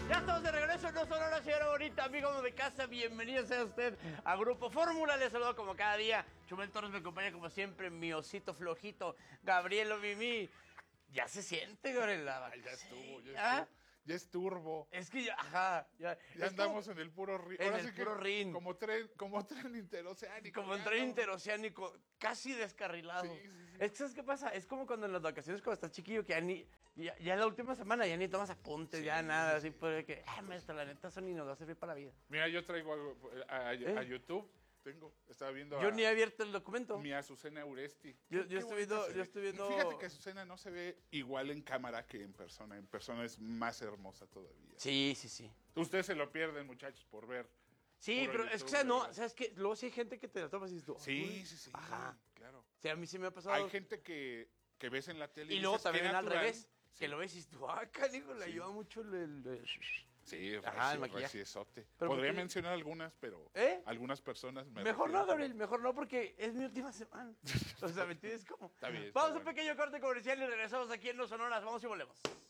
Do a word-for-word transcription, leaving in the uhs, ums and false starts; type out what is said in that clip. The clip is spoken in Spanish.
Ya estamos de regreso, no solo la señora bonita, amigos de casa, bienvenido sea usted a Grupo Fórmula, les saludo como cada día. Chumel Torres me acompaña como siempre, mi osito flojito, Gabriel Mimi. Ya se siente, Gabriel. Ay, ya estuvo, ya ¿Ah? estuvo. Ya es turbo. Es que ya, ajá, ya. Ya es andamos como, en el puro rin. en Ahora el sí que puro rin. Como tren, como tren interoceánico. Como en ya tren no. interoceánico, casi descarrilado. Sí, sí, sí. Es que, ¿sabes qué pasa? Es como cuando en las vacaciones, cuando estás chiquillo, que ya ni. Ya, ya la última semana ya ni tomas apuntes, ya nada, así, porque, ah, maestro, la neta, eso ni nos va a servir para la vida. Mira, yo traigo algo a, a- a ¿Eh? YouTube. Tengo, estaba viendo Yo a ni he abierto el documento. mi Azucena Uresti. Yo- Qué- yo qué estoy bonita viendo- se yo ve. estoy Y viendo- fíjate que Azucena no se ve igual en cámara que en persona. En persona es más hermosa todavía. Sí, sí, sí. Ustedes se lo pierden, muchachos, por ver. Sí, Puro pero YouTube, es que, o sea, no, ¿verdad? ¿sabes qué? Luego sí hay gente que te la tomas y dices tú. Sí, "Uy". sí, sí. Ajá. Claro. O sea, a mí sí me ha pasado. Hay gente que, que ves en la tele y luego dices, "Qué también al natural". revés, Sí. que lo ves y dices tú, ah, canijo, le ayuda mucho el... el- el- Sí, Ajá, el reci- maquillaje. reciesote. Pero Podría ¿por qué? mencionar algunas, pero ¿Eh? algunas personas me Mejor refiero- no, Gabriel, mejor no, porque es mi última semana. O sea, ¿me entiendes cómo? Está bien, está Vamos a un bueno. pequeño corte comercial y regresamos aquí en Los Sonoras. Vamos y volvemos.